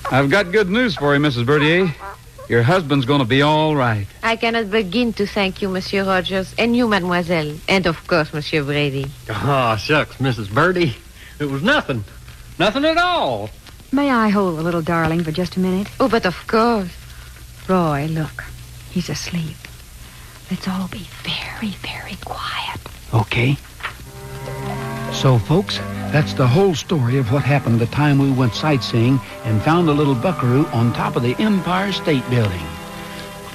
I've got good news for you, Mrs. Verdier. Your husband's going to be all right. I cannot begin to thank you, Monsieur Rogers, and you, mademoiselle, and of course, Monsieur Brady. Oh, shucks, Mrs. Birdie. It was nothing. Nothing at all. May I hold the little darling for just a minute? Oh, but of course. Roy, look. He's asleep. Let's all be very, very quiet. Okay. So, folks, that's the whole story of what happened the time we went sightseeing and found a little buckaroo on top of the Empire State Building.